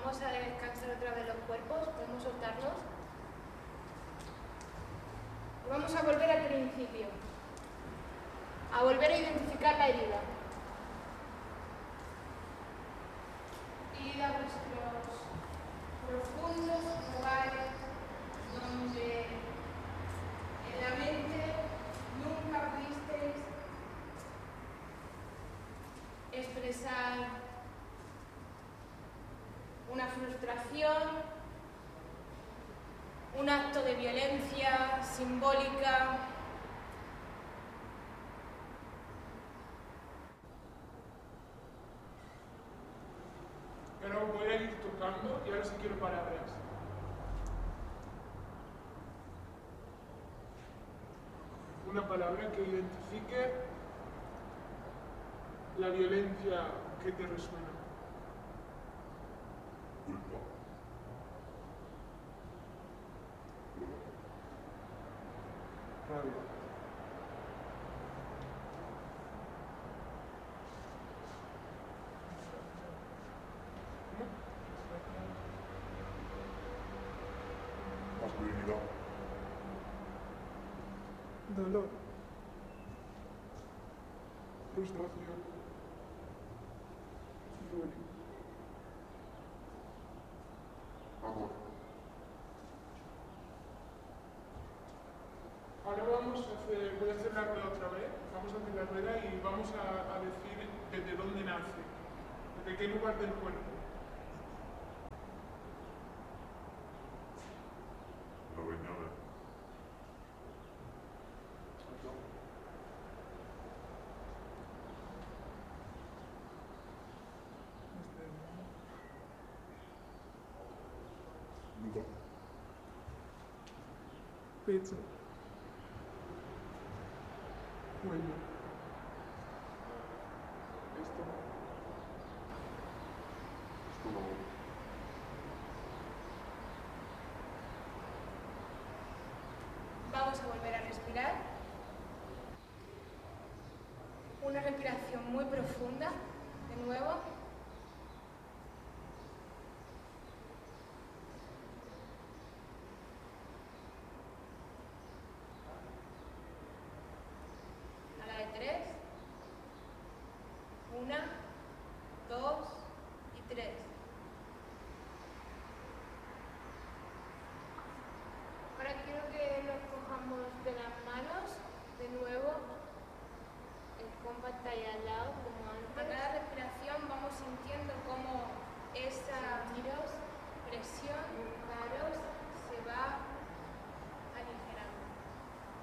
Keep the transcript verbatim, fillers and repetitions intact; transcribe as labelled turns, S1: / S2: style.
S1: Vamos a descansar otra vez los cuerpos, podemos soltarnos. Y vamos a volver al principio, a volver a identificar la herida. Ir a vuestros profundos lugares donde en la mente nunca pudisteis expresar una frustración, un acto de violencia simbólica.
S2: Ahora voy a ir tocando y ahora sí quiero palabras. Una palabra que identifique la violencia que te resuena.
S3: Culpa.
S2: Rabia.
S3: Masculinidad.
S2: Dolor. Frustración. Duelo.
S3: Amor.
S2: Ahora vamos a hacer, voy a hacer la rueda otra vez, vamos a hacer la rueda y vamos a, a decir desde dónde nace, desde qué lugar del cuerpo.
S3: La bañada. Duda.
S2: Pecho. Cuello. Estómago.
S3: Estómago.
S1: Vamos a volver a respirar. Una respiración muy profunda, de nuevo.